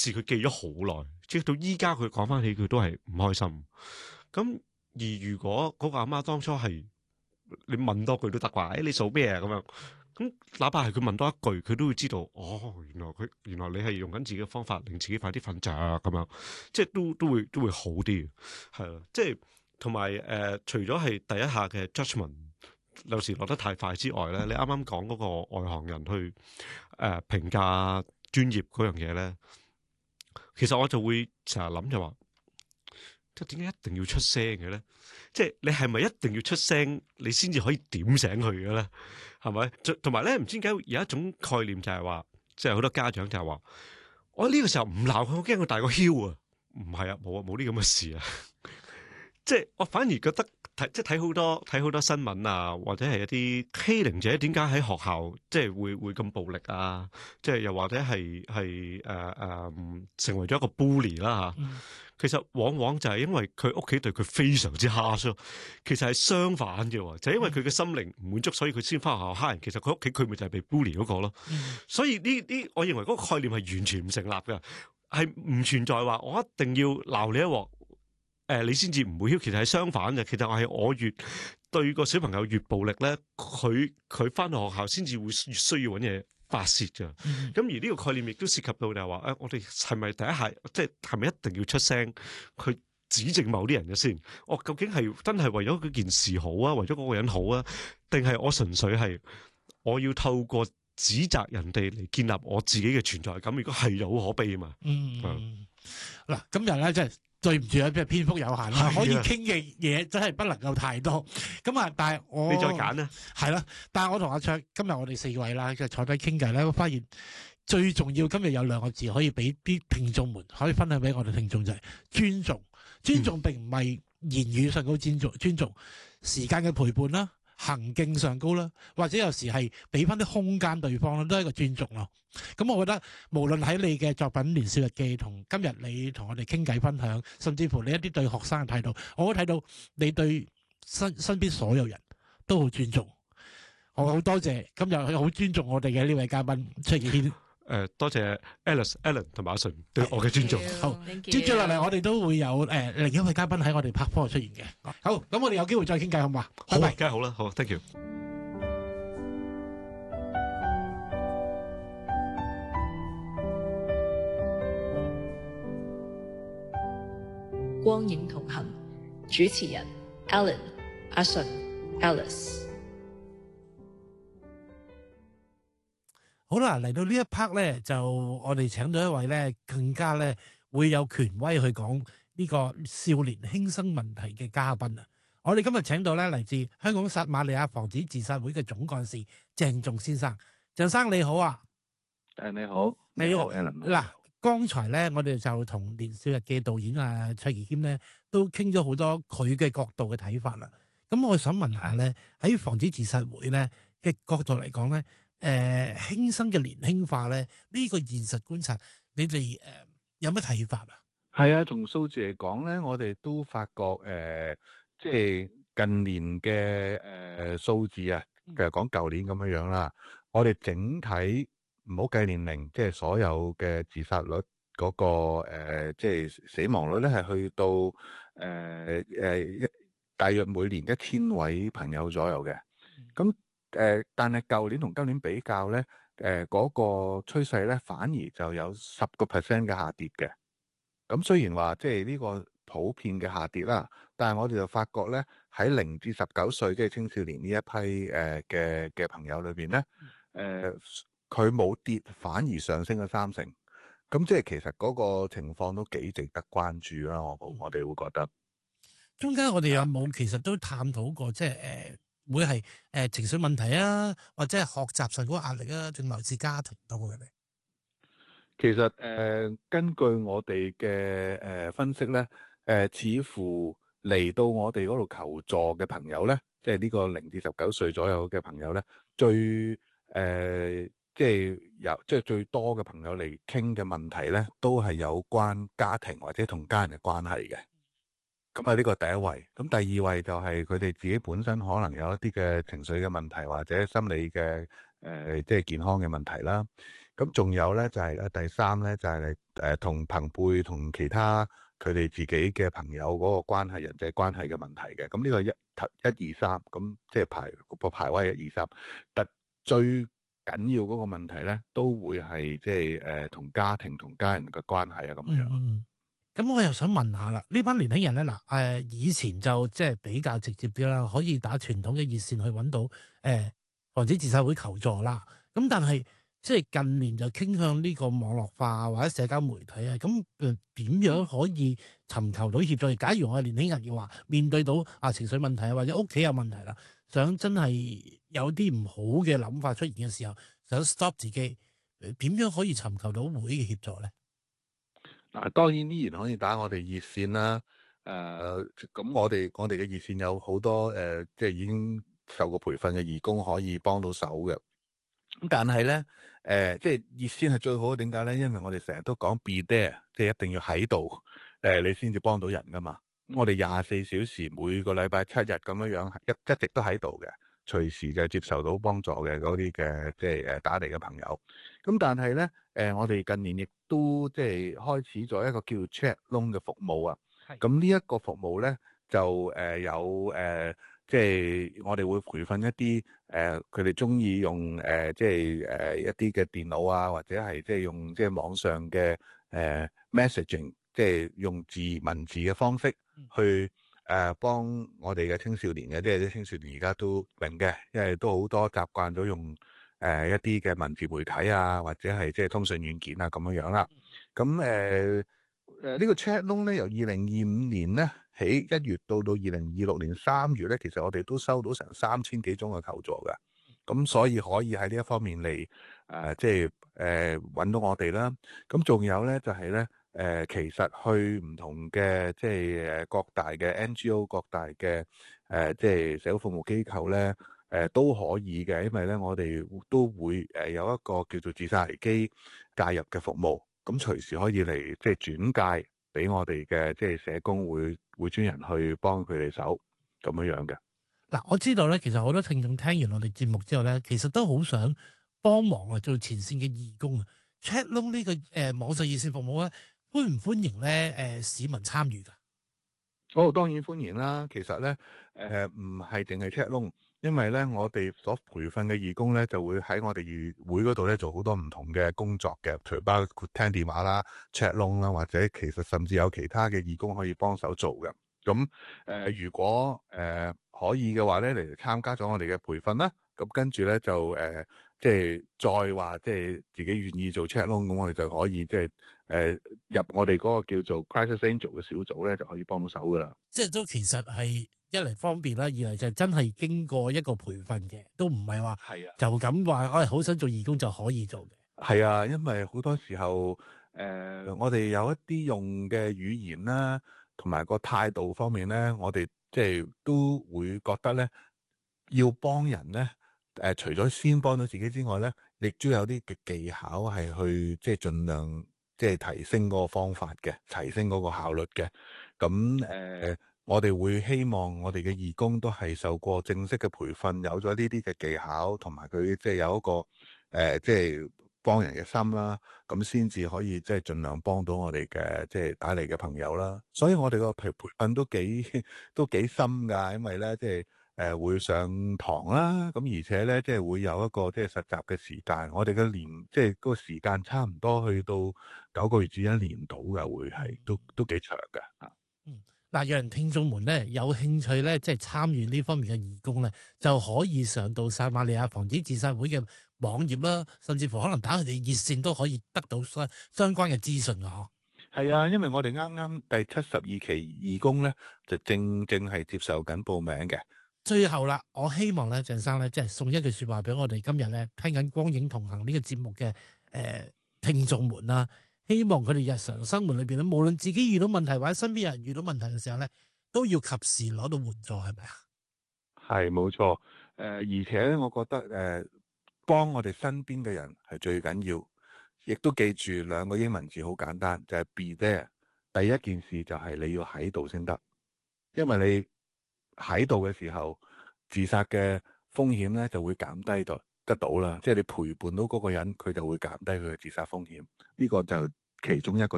事佢記咗好耐，即係到依家佢講翻起佢都係唔開心。咁而如果嗰個阿媽當初係你問多句都得啩？你數咩啊咁樣？咁哪怕係佢問多一句，佢都會知道哦，原來你係用緊自己嘅方法令自己快啲瞓着咁樣，即係都會好啲，係啊，即係同埋除咗係第一下嘅 judgment 有時落得太快之外咧，你啱啱講嗰個外行人去評價專業嗰樣嘢咧，其實我就會成日諗就話，即係點解一定要出聲嘅咧？即係你係咪一定要出聲，你先至可以點醒佢嘅咧？係咪？同埋咧，唔知點解有一種概念就係話，即係好多家長就係話，我呢個時候唔鬧佢，我驚佢大個囂啊！唔係啊，冇啲咁嘅事啊！即係我反而覺得即係睇好多新聞啊，或者係一啲欺凌者點解喺學校即係會咁暴力啊？即係又或者係成為咗一個 bully 啦嚇。其實往往就係因為佢屋企對佢非常之 harsh，其實係相反嘅喎，就係因為佢嘅心靈唔滿足，所以佢先翻學校蝦人。其實佢屋企佢咪就係被 bully 嗰個咯。所以呢，我認為嗰個概念係完全唔成立嘅，係唔存在話我一定要鬧你一鑊。你先至唔會囂，其實係相反嘅。其實我越對個小朋友越暴力咧，佢翻到學校先至會越需要揾嘢發泄㗎。咁而呢個概念亦都涉及到就係話，我哋係咪第一下即係咪一定要出聲去指正某啲人嘅先？我究竟係真係為咗嗰件事好啊，為咗嗰個人好啊，定係我純粹係我要透過指責人哋嚟建立我自己嘅存在感？如果係就好可悲啊嘛。 嗱，今日咧即係。對唔住啊，即係篇幅有限啦，可以傾嘅嘢真係不能夠太多。咁啊，但係我你再揀啦， 係啦。但係我同阿卓今日我哋4位啦，即係坐低傾偈咧，我發現最重要今日有2個字可以俾啲聽眾們可以分享俾我哋聽眾就係尊重。尊重並唔係言語上高尊重時間嘅陪伴啦。行徑上高啦，或者有時係俾翻啲空間對方啦，都係一個尊重咯。咁我覺得無論喺你嘅作品《年少日記》同今日你同我哋傾偈分享，甚至乎你一啲對學生嘅態度，我都睇到你對身邊所有人都好尊重。我好多謝今日好尊重我哋嘅呢位嘉賓卓義軒。 多謝 Alan 同埋阿順對我嘅尊重。 好，接住落嚟我哋都會有另一位嘉賓喺我哋拍拖出現嘅。好，咁我哋有機會再傾偈好嘛？ 好，梗係好啦，好 ，thank you。 光影同行，主持人 Alan、阿順、Alice。 好啦，嚟到呢一 part 咧，就我哋請到一位咧，更加咧會有權威去講呢個少年輕生問題嘅嘉賓啊！我哋今日請到咧嚟自香港撒瑪利亞防止自殺會嘅總幹事鄭仲先生。鄭生你好啊！ 你好， 你好。 Alan。 嗱，剛才咧我哋就同《年少日記》導演啊卓義軒咧都傾咗好多佢嘅角度嘅睇法啦。咁我想問下咧，喺防止自殺會咧嘅角度嚟講咧，輕生嘅年輕化咧，呢個現實觀察，你哋有乜睇法啊？ 係啊，從數字嚟講咧，我哋都發覺即係近年嘅數字啊，其實講舊年咁樣啦，我哋整體唔好計年齡，即係所有嘅自殺率嗰個即係死亡率咧，係去到大約每年1000位朋友左右嘅。咁但係舊年同今年比較咧，嗰個趨勢咧反而就有10% 嘅下跌嘅。咁雖然話即係呢個普遍嘅下跌啦，但係我哋就發覺咧喺0至19歲即係青少年呢一批嘅朋友裏邊咧，佢冇跌，反而上升咗3成。咁即係其實嗰個情況都幾值得關注啦。我哋會覺得中間我哋有冇其實都探討過，即係會係情緒問題啊，或者係學習上嗰個壓力啊，定來自家庭多嘅咧？ 其實根據我哋嘅分析咧，似乎嚟到我哋嗰度求助嘅朋友咧，即係呢個0至19歲左右嘅朋友咧，即係最多嘅朋友嚟傾嘅問題咧，都係有關家庭或者同家人嘅關係嘅。咁啊，呢個第一位。咁第二位就係佢哋自己本身可能有一啲嘅情緒嘅問題，或者心理嘅即係健康嘅問題啦。 咁仲有咧就係咧第三咧就係同朋輩同其他佢哋自己嘅朋友嗰個關係、人際關係嘅問題嘅。咁呢個一二三，咁即係排位一二三。但最緊要嗰個問題咧，都會係即係同家庭同家人嘅關係啊咁樣。 咁我又想問下啦，呢班年輕人咧嗱，以前就即係比較直接啲啦，可以打傳統嘅熱線去揾到防止自殺會求助啦。咁但係即係近年就傾向呢個網絡化或者社交媒體啊，咁點樣可以尋求到協助？假如我係年輕人嘅話，面對到情緒問題啊，或者屋企有問題啦，想真係有啲唔好嘅諗法出現嘅時候，想 stop 自己，點樣可以尋求到會嘅協助咧？ 嗱，當然依然可以打我哋熱線啦。咁我哋嘅熱線有好多即係已經受過培訓嘅義工可以幫到手嘅。咁但係咧，即係熱線係最好，點解咧？因為我哋成日都講 be there，即係一定要喺度，你先至幫到人噶嘛。咁我哋24小時每個禮拜7日咁樣一直都喺度嘅，隨時就接受到幫助嘅嗰啲嘅即係打嚟嘅朋友。咁但係咧，我哋近年亦都即係開始咗一個叫 chat room 嘅服務啊。咁呢一個服務咧就有即係我哋會培訓一啲佢哋中意用即係一啲嘅電腦啊，或者係即係用即係網上嘅messaging，即係用文字嘅方式去幫我哋嘅青少年嘅，即係啲青少年而家都明嘅，因為都好多習慣咗用一啲嘅文字媒體啊，或者係即係通訊軟件啊咁樣啦。咁呢個 chat room 咧，由2025年咧起1月到2026年3月咧，其實我哋都收到成3000幾宗嘅求助嘅。咁所以可以喺呢一方面嚟即係揾到我哋啦。咁仲有咧就係咧其實去唔同嘅即係各大嘅 NGO、各大嘅即係社會服務機構咧都可以嘅，因為咧我哋都會有一個叫做自殺危機介入嘅服務。咁隨時可以嚟即係轉介俾我哋嘅即係社工會專人去幫佢哋手咁樣嘅。 嗱，我知道咧，其實好多聽眾聽完我哋節目之後咧，其實都好想幫忙啊，做前線嘅義工啊。Chat room 呢個網上熱線服務咧，歡唔歡迎咧市民參與㗎？ 當然歡迎啦。其實咧唔係淨係 chat room，因為咧我哋所培訓嘅義工咧就會喺我哋議會嗰度咧做好多唔同嘅工作嘅，除包括聽電話啦、chat room 啦，或者其實甚至有其他嘅義工可以幫手做嘅。咁如果可以嘅話咧，嚟參加咗我哋嘅培訓啦，咁跟住咧就即係再話即係自己願意做 chat room，咁我哋就可以即係入我哋嗰個叫做 Crisis Angel 嘅小組咧，就可以幫到手噶啦。 即係都其實係一嚟方便啦，二嚟就真係經過一個培訓嘅，都唔係話就咁話我係好想做義工就可以做嘅。 係啊，因為好多時候我哋有一啲用嘅語言啦，同埋個態度方面咧，我哋即係都會覺得咧，要幫人咧，除咗先幫到自己之外咧，亦都有啲嘅技巧係去即係盡量即係提升嗰個方法嘅，提升嗰個效率嘅。咁我哋會希望我哋嘅義工都係受過正式嘅培訓，有咗呢啲嘅技巧，同埋佢即係有一個即係幫人嘅心啦，咁先至可以即係盡量幫到我哋嘅即係打嚟嘅朋友啦。所以我哋個培訓都幾深㗎，因為咧即係會上堂啦，咁而且咧即係會有一個即係實習嘅時間。我哋嘅即係嗰個時間差唔多去到9個月至1年度嘅，會係都幾長嘅嚇。 嗱，有人聽眾們咧有興趣咧，即係參與呢方面嘅義工咧，就可以上到撒瑪利亞防止自殺會嘅網頁啦，甚至乎可能打佢哋熱線都可以得到相關嘅資訊㗎嗬。 係啊，因為我哋啱啱第72期義工咧，就正係接受緊報名嘅。 最後啦，我希望咧鄭生咧，即係送一句説話俾我哋今日咧聽緊光影同行呢個節目嘅聽眾們啦。希望佢哋日常生活裏邊咧，無論自己遇到問題或者身邊人遇到問題嘅時候咧，都要及時攞到援助，係咪啊？ 係冇錯，而且咧，我覺得幫我哋身邊嘅人係最緊要，亦都記住2個英文字好簡單，就係 be there。第一件事就係你要喺度先得，因為你喺度嘅時候，自殺嘅風險咧就會減低得到啦，即係你陪伴到嗰個人，佢就會減低佢嘅自殺風險。呢個就其中一個